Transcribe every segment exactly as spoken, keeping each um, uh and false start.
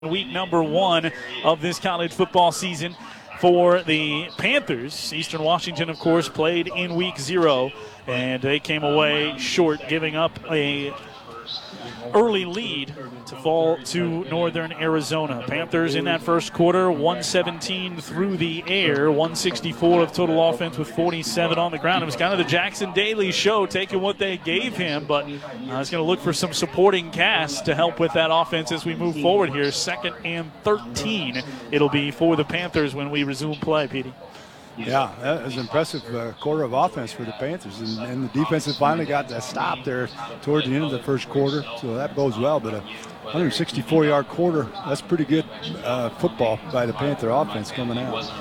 Week number one of this college football season for the Panthers. Eastern Washington, of course, played in week zero, and they came away short, giving up a early lead to fall to Northern Arizona. Panthers in that first quarter, one seventeen through the air, one sixty-four of total offense with forty-seven on the ground. It was kind of the Jackson Daly show, taking what they gave him, but uh, he's going to look for some supporting cast to help with that offense as we move forward here. Second and thirteen it'll be for the Panthers when we resume play, Petey. Yeah, that was an impressive uh, quarter of offense for the Panthers, and, and the defense had finally got that stop there toward the end of the first quarter, so that bodes well. But a one sixty-four yard quarter, that's pretty good uh, football by the Panther offense coming out.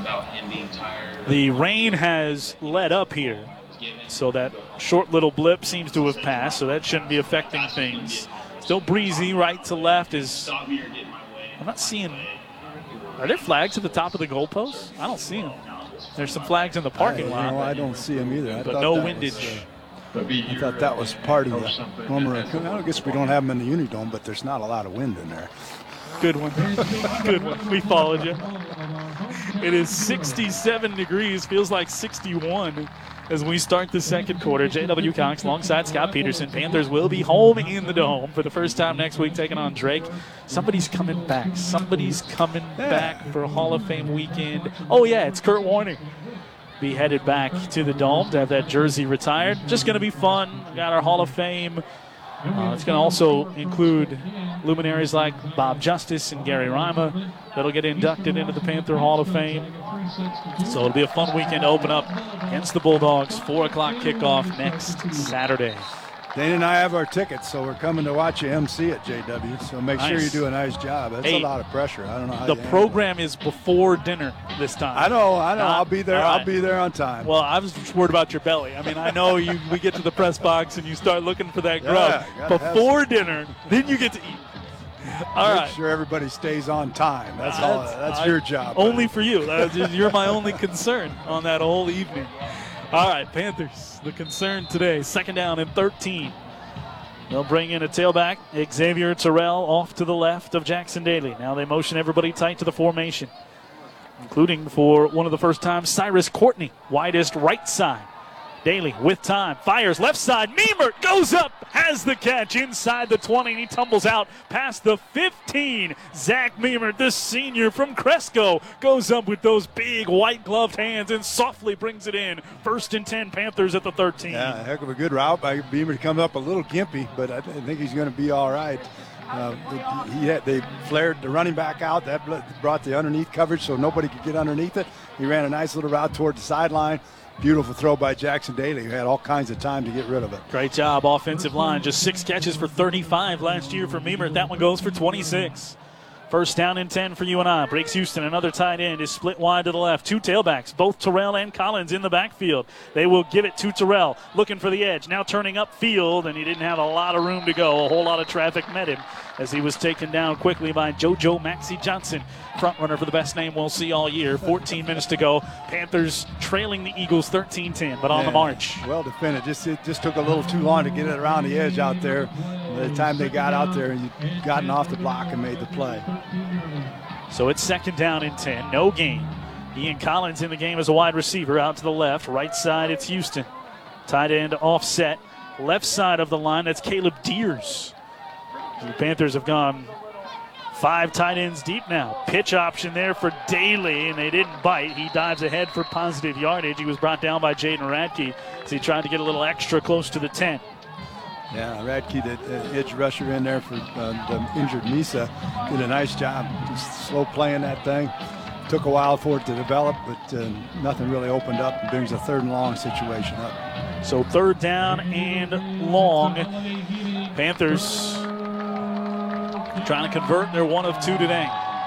The rain has let up here, so that short little blip seems to have passed, so that shouldn't be affecting things. Still breezy right to left. Is I'm not seeing – are there flags at the top of the goalposts? I don't see them. There's some flags in the parking I, lot. know, I don't see them either. I but no windage. Was, uh, I thought that was part of the normal. I guess we don't have them in the Unidome, but there's not a lot of wind in there. Good one. Good one. We followed you. It is sixty-seven degrees. Feels like sixty-one as we start the second quarter. J W. Cox alongside Scott Peterson. Panthers will be home in the Dome for the first time next week, taking on Drake. Somebody's coming back. Somebody's coming yeah. back for Hall of Fame weekend. Oh, yeah, it's Kurt Warner. Be headed back to the Dome to have that jersey retired. Just going to be fun. We got our Hall of Fame. Uh, it's going to also include luminaries like Bob Justice and Gary Rima that'll get inducted into the Panther Hall of Fame. So it'll be a fun weekend to open up against the Bulldogs. four o'clock kickoff next Saturday. Dana and I have our tickets, so we're coming to watch you M C at J W, so make nice. sure you do a nice job. That's hey, a lot of pressure. I don't know how the you program is before dinner this time. I know, I know. Not, I'll be there. right. I'll be there on time. Well, I was just worried about your belly. I mean, I know you. We get to the press box and you start looking for that grub yeah, before dinner. Then you get to eat. All Make right. sure everybody stays on time. That's uh, all. That's I, your job. Only buddy. for you. That's, you're my only concern on that whole evening. All right, Panthers, the concern today. Second down and thirteen. They'll bring in a tailback, Xavier Terrell, off to the left of Jackson Daly. Now they motion everybody tight to the formation, including for one of the first times, Cyrus Courtney, widest right side. Daly with time, fires left side. Meemert goes up, has the catch inside the twenty, and he tumbles out past the fifteen. Zach Meemert, the senior from Cresco, goes up with those big white-gloved hands and softly brings it in. First and ten, Panthers at the thirteen. Yeah, a heck of a good route by Beamer to come up a little gimpy, but I think he's going to be all right. Uh, he had, they flared the running back out. That brought the underneath coverage so nobody could get underneath it. He ran a nice little route toward the sideline. Beautiful throw by Jackson Daly, who had all kinds of time to get rid of it. Great job, offensive line. Just six catches for thirty-five last year for Meemert. That one goes for twenty-six. First down and ten for U N I. Breaks Houston. Another tight end is split wide to the left. Two tailbacks, both Terrell and Collins in the backfield. They will give it to Terrell, looking for the edge. Now turning upfield, and he didn't have a lot of room to go. A whole lot of traffic met him as he was taken down quickly by JoJo Maxie Johnson, front runner for the best name we'll see all year. fourteen minutes to go. Panthers trailing the Eagles thirteen ten, but on yeah, the march. Well defended. Just it just took a little too long to get it around the edge out there. By the time they got out there, you gotten off the block and made the play. So it's second down and ten. No gain. Ian Collins in the game as a wide receiver out to the left. Right side, it's Houston. Tight end offset. Left side of the line, that's Caleb Deers. The Panthers have gone five tight ends deep now. Pitch option there for Daly, and they didn't bite. He dives ahead for positive yardage. He was brought down by Jaden Radke as he tried to get a little extra close to the ten. Yeah, Radke, the uh, edge rusher in there for uh, the injured Misa, did a nice job. Just slow playing that thing. Took a while for it to develop, but uh, nothing really opened up and brings a third and long situation up. So third down and long. Panthers trying to convert. They're one of two today.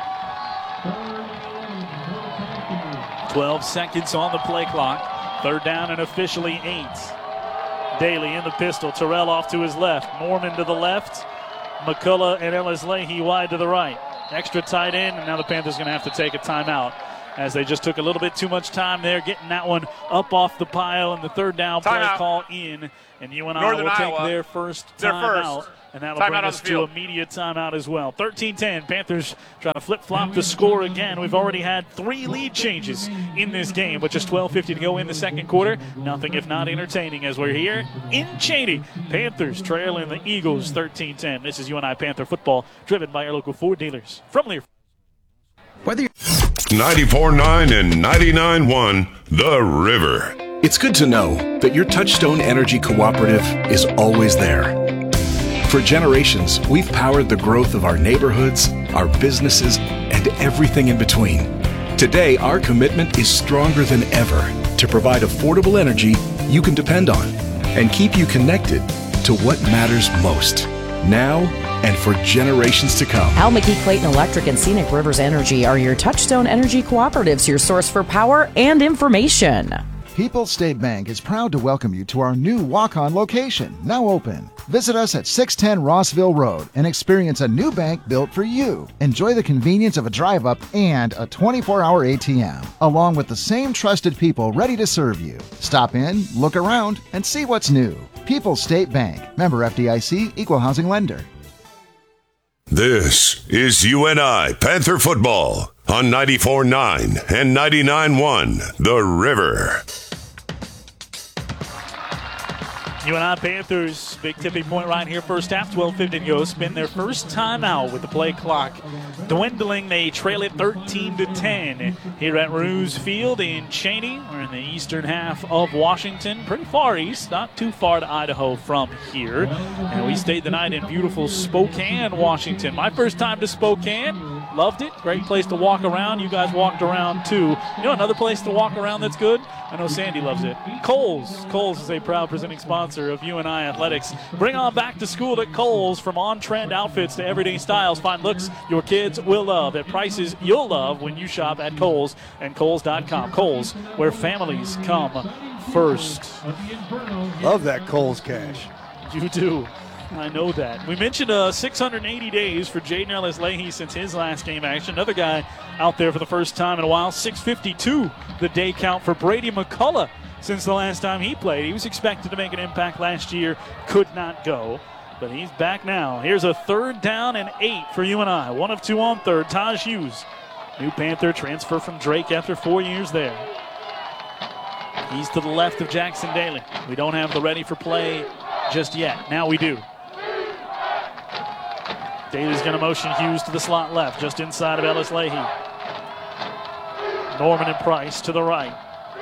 twelve seconds on the play clock. Third down and officially eight. Daly in the pistol. Terrell off to his left. Norman to the left. McCullough and Ellis Leahy wide to the right. Extra tight end, and now the Panthers going to have to take a timeout as they just took a little bit too much time there getting that one up off the pile, and the third down play Timeout. call in. And U N I Northern will take Iowa. their first Their timeout. first. And that'll Timeout bring on us the to field. immediate timeout as well. thirteen ten. Panthers trying to flip-flop the score again. We've already had three lead changes in this game, with just twelve fifty to go in the second quarter. Nothing if not entertaining as we're here in Cheney. Panthers trailing the Eagles thirteen ten. This is U N I Panther football, driven by your local Ford dealers. From Lear. Whether ninety-four point nine and ninety-nine point one The River. It's good to know that your Touchstone Energy Cooperative is always there. For generations, we've powered the growth of our neighborhoods, our businesses, and everything in between. Today, our commitment is stronger than ever to provide affordable energy you can depend on and keep you connected to what matters most, now and for generations to come. Al McGee Clayton Electric and Scenic Rivers Energy are your Touchstone Energy Cooperatives, your source for power and information. People's State Bank is proud to welcome you to our new walk-on location, now open. Visit us at six ten Rossville Road and experience a new bank built for you. Enjoy the convenience of a drive-up and a twenty-four hour A T M, along with the same trusted people ready to serve you. Stop in, look around, and see what's new. People's State Bank, member F D I C, equal housing lender. This is U N I Panther football on ninety-four point nine and ninety-nine point one The River. U N I Panthers, big tipping point right here, first half, twelve fifty to go. Spin their first timeout with the play clock dwindling. They trail it thirteen to ten here at Ruse Field in Cheney. We're in the eastern half of Washington, pretty far east, not too far to Idaho from here. And we stayed the night in beautiful Spokane, Washington. My first time to Spokane. Loved it. Great place to walk around. You guys walked around too. You know another place to walk around that's good? I know Sandy loves it. Kohl's. Kohl's is a proud presenting sponsor of U N I Athletics. Bring on back to school at Kohl's. From on-trend outfits to everyday styles, find looks your kids will love at prices you'll love when you shop at Kohl's and Kohl's dot com. Kohl's, where families come first. Love that Kohl's cash. You do. I know that. We mentioned uh, six hundred eighty days for Jaden Ellis-Leahy since his last game action. Another guy out there for the first time in a while. six fifty-two the day count for Brady McCullough since the last time he played. He was expected to make an impact last year. Could not go. But he's back now. Here's a third down and eight for U N I. One of two on third. Taj Hughes, new Panther, transfer from Drake after four years there. He's to the left of Jackson Daly. We don't have the ready for play just yet. Now we do. Daly's going to motion Hughes to the slot left, just inside of Ellis-Leahy. Norman and Price to the right.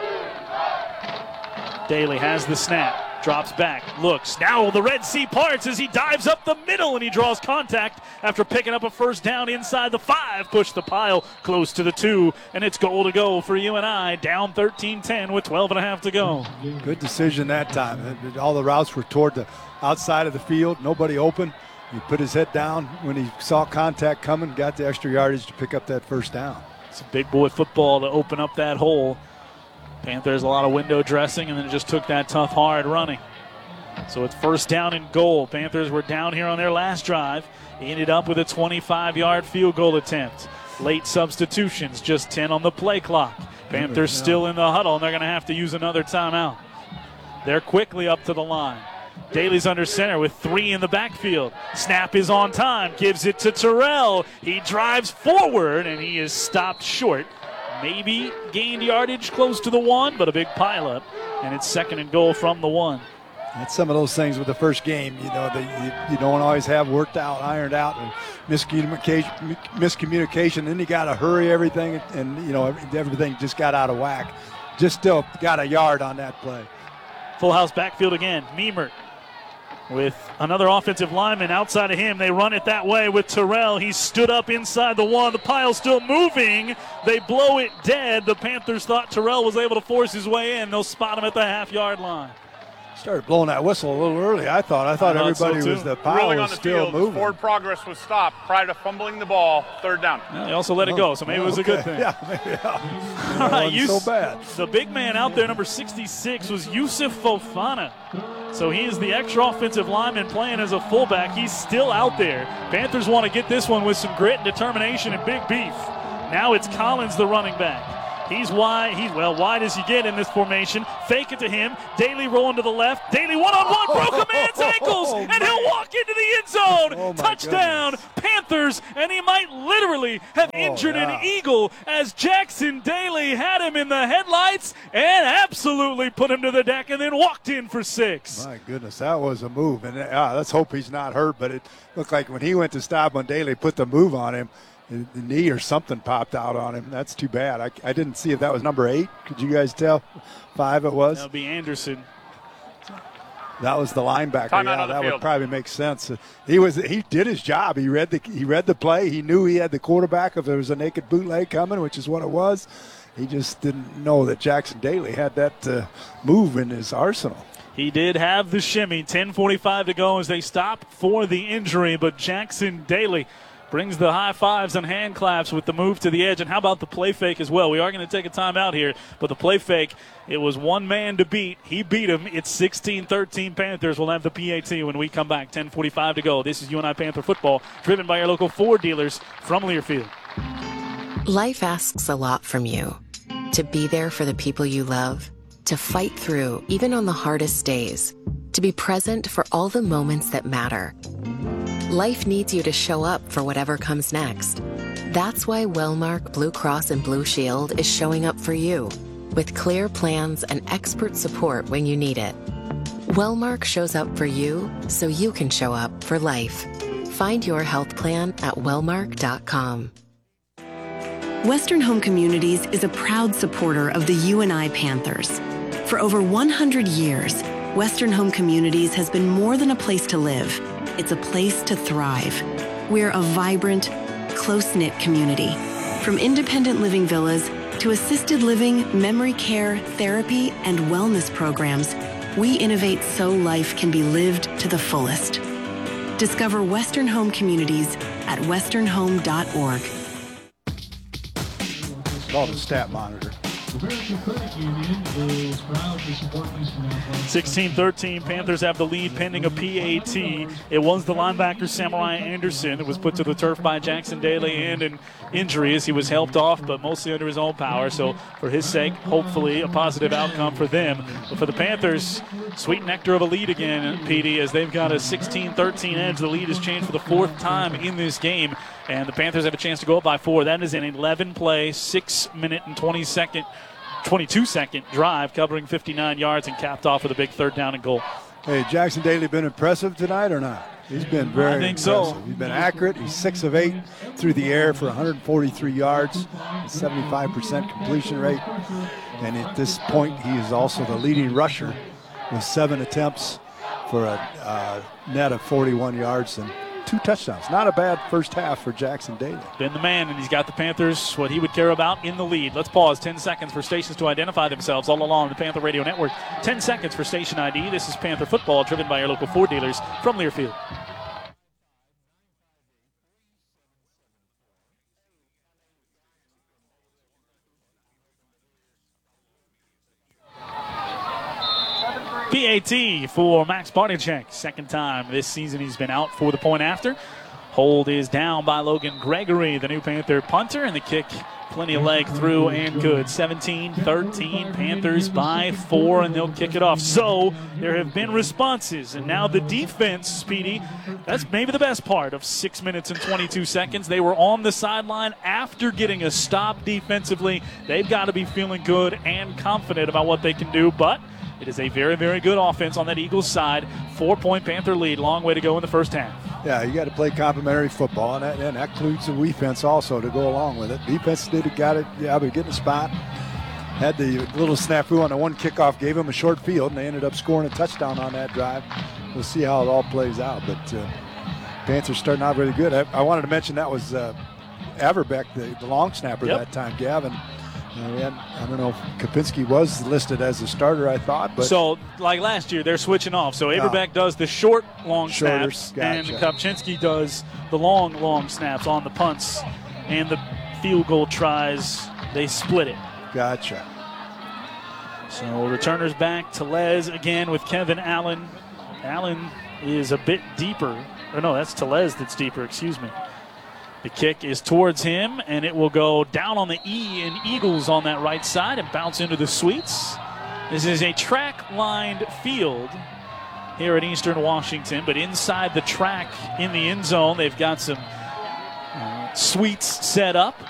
Daly has the snap, drops back, looks. Now the Red Sea parts as he dives up the middle, and he draws contact after picking up a first down inside the five. Push the pile close to the two, and it's goal to go for U N I, down thirteen ten with twelve and a half to go. Good decision that time. All the routes were toward the outside of the field, nobody open. He put his head down when he saw contact coming, got the extra yardage to pick up that first down. It's a big boy football to open up that hole. Panthers a lot of window dressing, and then it just took that tough, hard running. So it's first down and goal. Panthers were down here on their last drive. He ended up with a twenty-five yard field goal attempt. Late substitutions, just ten on the play clock. Panthers still in the huddle, and they're going to have to use another timeout. They're quickly up to the line. Daly's under center with three in the backfield. Snap is on time, gives it to Terrell. He drives forward, and he is stopped short. Maybe gained yardage close to the one, but a big pileup, and it's second and goal from the one. That's some of those things with the first game, you know, that you, you don't always have worked out, ironed out, and miscommunication. miscommunication. Then you got to hurry everything, and, you know, everything just got out of whack. Just still got a yard on that play. Full house backfield again. Meemert with another offensive lineman outside of him. They run it that way with Terrell. He stood up inside the one. The pile's still moving. They blow it dead. The Panthers thought Terrell was able to force his way in. They'll spot him at the half-yard line. Started blowing that whistle a little early, I thought. I thought, I thought everybody so was, the pile Rolling was on the still field, moving. forward progress was stopped prior to fumbling the ball, third down. Well, they also let it go, so maybe it was a good thing. Yeah, maybe, yeah. All right, It Yus- wasn't so bad. The big man out there, number sixty-six, was Yusuf Fofana. So he is the extra offensive lineman playing as a fullback. He's still out there. Panthers want to get this one with some grit and determination and big beef. Now it's Collins, the running back. He's wide. He's well wide as you get in this formation. Fake it to him. Daly rolling to the left. Daly one-on-one. Broke a man's ankles. Oh, and he'll walk into the end zone. Oh, Touchdown, goodness. Panthers. And he might literally have Oh, injured yeah. an Eagle as Jackson Daly had him in the headlights and absolutely put him to the deck and then walked in for six. My goodness, that was a move. And uh, let's hope he's not hurt, but it looked like when he went to stop on Daly, put the move on him, the knee or something popped out on him. That's too bad. I, I didn't see if that was number eight. Could you guys tell? Five it was? That'll be Anderson. That was the linebacker. Timeout Yeah, on the that field. would probably make sense. He was he did his job. He read the he read the play. He knew he had the quarterback if there was a naked bootleg coming, which is what it was. He just didn't know that Jackson Daly had that uh, move in his arsenal. He did have the shimmy. ten forty-five to go as they stop for the injury, but Jackson Daly brings the high fives and hand claps with the move to the edge. And how about the play fake as well? We are going to take a timeout here, but the play fake, it was one man to beat. He beat him. It's sixteen thirteen Panthers. We'll have the P A T when we come back. ten forty-five to go. This is U N I Panther football, driven by your local Ford dealers from Learfield. Life asks a lot from you. To be there for the people you love, to fight through even on the hardest days, to be present for all the moments that matter. Life needs you to show up for whatever comes next. That's why Wellmark Blue Cross and Blue Shield is showing up for you, with clear plans and expert support when you need it. Wellmark shows up for you so you can show up for life. Find your health plan at wellmark dot com. Western Home Communities is a proud supporter of the U N I Panthers. For over one hundred years, Western Home Communities has been more than a place to live. It's a place to thrive. We're a vibrant, close-knit community. From independent living villas to assisted living, memory care, therapy, and wellness programs, we innovate so life can be lived to the fullest. Discover Western Home Communities at western home dot org. It's called a stat monitor. sixteen thirteen, Panthers have the lead pending a P A T. It was the linebacker Samurai Anderson that was put to the turf by Jackson Daly and an injury as he was helped off, but mostly under his own power. So for his sake, hopefully a positive outcome for them. But for the Panthers, sweet nectar of a lead again, P D, as they've got a sixteen thirteen edge. The lead has changed for the fourth time in this game, and the Panthers have a chance to go up by four. That is an eleven-play, six-minute and twenty-second twenty-two second drive covering fifty-nine yards and capped off with a big third down and goal. Hey, Jackson Daly been impressive tonight or not? He's been very I think impressive. so. He's been accurate. He's six of eight through the air for one hundred forty-three yards, seventy-five percent completion rate. And at this point, he is also the leading rusher with seven attempts for a uh, net of forty-one yards and two touchdowns. Not a bad first half for Jackson Daly. Been the man, and he's got the Panthers what he would care about in the lead. Let's pause ten seconds for stations to identify themselves all along the Panther Radio Network. ten seconds for station I D. This is Panther football, driven by your local Ford dealers from Learfield. P A T for Max Bartychek. Second time this season he's been out for the point after. Hold is down by Logan Gregory, the new Panther punter, and the kick plenty of leg through and good. seventeen thirteen, Panthers by four, and they'll kick it off. So there have been responses, and now the defense, Speedy, that's maybe the best part of six minutes and twenty-two seconds. They were on the sideline after getting a stop defensively. They've got to be feeling good and confident about what they can do, but it is a very, very good offense on that Eagles side. Four-point Panther lead. Long way to go in the first half. Yeah, you got to play complementary football, and that, and that includes the defense also to go along with it. Defense did got it, yeah, but getting a spot. Had the little snafu on the one kickoff, gave them a short field, and they ended up scoring a touchdown on that drive. We'll see how it all plays out, but uh, Panthers starting out really good. I, I wanted to mention that was uh, Averbeck, the, the long snapper Yep. that time, Gavin. Uh, we had, I don't know if Kapinski was listed as a starter, I thought. But so, like last year, they're switching off. So, Averbeck does the short, long Shorter, snaps, gotcha. and Kopczynski does the long, long snaps on the punts. And the field goal tries, they split it. Gotcha. So, returners back to Les again with Kevin Allen. Allen is a bit deeper. Or no, that's Telez that's deeper, excuse me. The kick is towards him, and it will go down on the E in Eagles on that right side and bounce into the suites. This is a track-lined field here at Eastern Washington, but inside the track in the end zone, they've got some uh, suites set up.